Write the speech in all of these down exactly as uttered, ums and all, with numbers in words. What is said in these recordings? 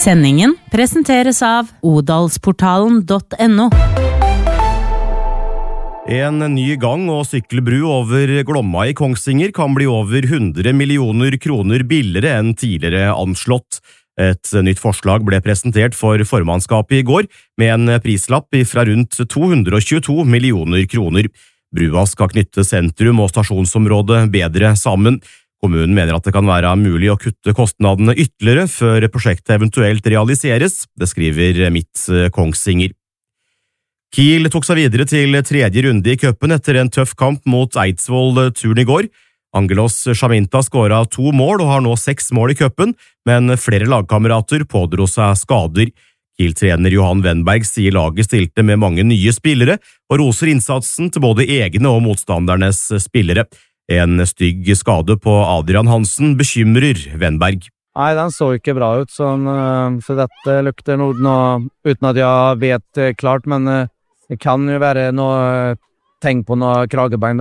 Sendingen presenteres av odalsportalen punktum no. En ny gang- og sykkelbru over Glomma i Kongsvinger kan bli over hundre millioner kroner billigere enn tidligere anslått. Et nytt forslag ble presentert for formannskapet i går, med en prislapp fra rundt to hundre tjueto millioner kroner. Brua skal knytte sentrum og stasjonsområdet bedre sammen. Kommunen mener at det kan være mulig å kutte kostnadene ytterligere før prosjektet eventuelt realiseres, det skriver Midt Kongsvinger. Kiel tok seg videre til tredje runde i cupen etter en tøff kamp mot Eidsvoll-turen i går. Angelos Chaminta skåret to mål og har nå seks mål i cupen, men flere lagkamerater pådro seg skader. Kiel-trener Johan Wennberg sier laget stilte med mange nye spillere, og roser innsatsen til både egne og motstandernes spillere. En stygg skade på Adrian Hansen bekymrer Wennberg. Nei, den så ikke bra ut, sånn, så dette lukter noe, noe uten at jeg vet klart, men det kan jo være noe tegn på noe kragebein da.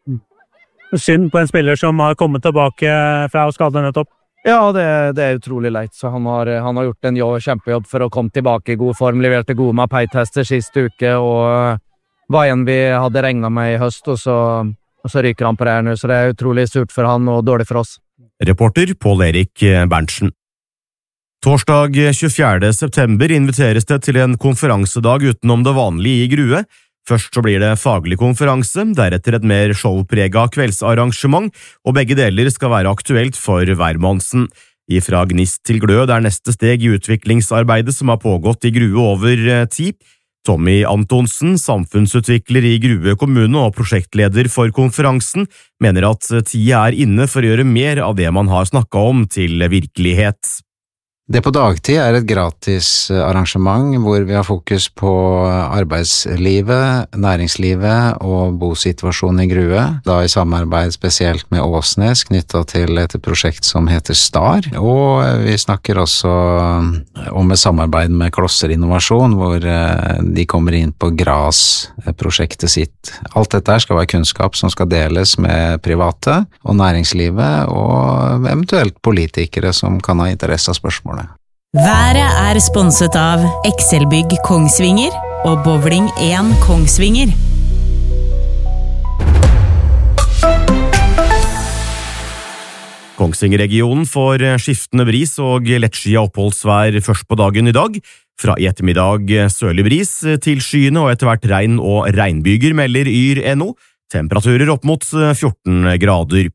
Synd på en spiller som har kommet tilbake fra skade nettopp. Ja, det, det er utrolig leit, så han har, han har gjort en jobb, kjempejobb for å komme tilbake i god form, leverte gode mapei-tester sist uke, og var en vi hadde regnet med i høst, og så, og så ryker han på det her nå, så det er utrolig surt for han og dårlig for oss. Reporter Pål Erik Berntsen. Torsdag tjuefjerde september inviteres det til en konferansedag utenom det vanlige i Grue. Først så blir det faglig konferanse, deretter et mer showpreget kveldsarrangement, og begge deler skal være aktuelt for hvermannsen. Ifra gnist til glød er neste steg i utviklingsarbeidet som har pågått i Grue over tid. Tommy Antonsen, samfunnsutvikler i Grue kommune og prosjektleder for konferansen, mener at tida er inne for å gjøre mer av det man har snakket om til virkelighet. Det på dagtid er et gratis arrangement hvor vi har fokus på arbeidslivet, næringslivet og bosituasjonen i Grue, da i samarbeid spesielt med Åsnes knyttet til et prosjekt som heter STAR, og vi snakker også om et samarbeid med Klosser Innovasjon, hvor de kommer inn på GRAS-prosjektet sitt. Alt dette skal være kunnskap som skal deles med private og næringslivet, og eventuelt politikere som kan ha interesse av spørsmål. Været er sponset av Excelbygg Kongsvinger og Bowling én Kongsvinger. Kongsvinger-regionen får skiftende bris og lettskyet oppholdsvær først på dagen i dag. Fra i ettermiddag sørlig bris til skyene og etter hvert regn og regnbyger melder Yr punktum no. Temperaturer opp mot fjorten grader.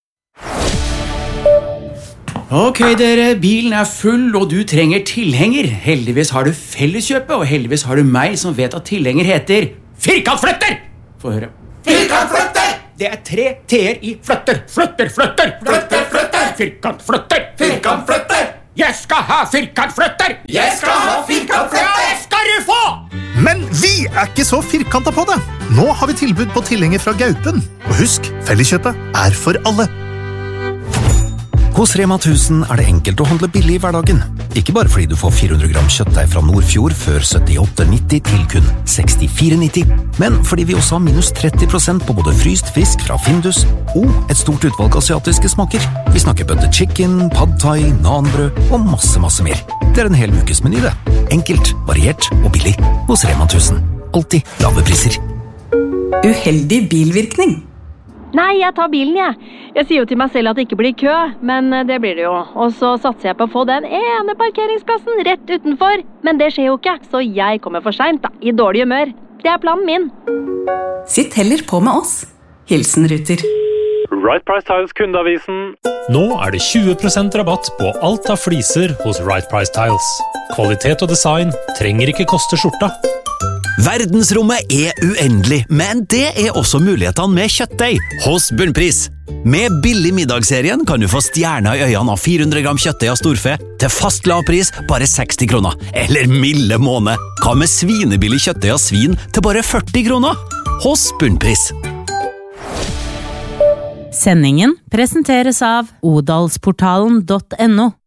Ok dere, bilen er full og du trenger tilhenger. Heldigvis har du Felleskjøpet, og heldigvis har du meg som vet at tilhenger heter Firkantflytter! Få høre. Firkantflytter! Det er tre T-er i flytter. Flytter, flytter! Flytter, flytter! Firkantflytter! Firkantflytter! Jeg skal ha firkantflytter! Jeg skal ha firkantflytter! Ja, det skal du få! Men vi er ikke så firkantet på det. Nå har vi tilbud på tilhenger fra Gaupen. Og husk, Felleskjøpet er for alle. Hos Rema tusen er det enkelt å handle billig i hverdagen. Ikke bare fordi du får fire hundre gram kjøttdeig fra Nordfjord før syttiåtte nitti til kun sekstifire nitti, men fordi vi også har minus tretti prosent på både fryst fisk fra Findus og et stort utvalg asiatiske smaker. Vi snakker butter chicken, pad thai, nanbrød og masse, masse mer. Det er en hel ukes meny det. Enkelt, variert og billig hos Rema tusen. Alltid lave priser. Uheldig bilvirkning. Nei, jeg tar bilen, jeg. Jeg sier jo til meg selv at det ikke blir kø, men det blir det jo. Og så satser jeg på å få den ene parkeringsplassen rett utenfor. Men det skjer jo ikke, så jeg kommer for sent da, i dårlig humør. Det er planen min. Sitt heller på med oss. Hilsen Ruter. Right Price Tiles kundeavisen. Nå er det tjue prosent rabatt på alt av fliser hos Right Price Tiles. Kvalitet og design trenger ikke koste skjorta. Verdensrommet er uendelig, men det er også mulighetene med kjøttdeig hos Bunnpris. Med billig middagsserien kan du få stjerner i øynene av fire hundre gram kjøttdeig av storfe til fast lavpris bare seksti kroner. Eller milde måned. Hva med svinebillig kjøttdeig av svin til bare førti kroner? Hos Bunnpris. Sendingen presenteres av odalsportalen punktum no.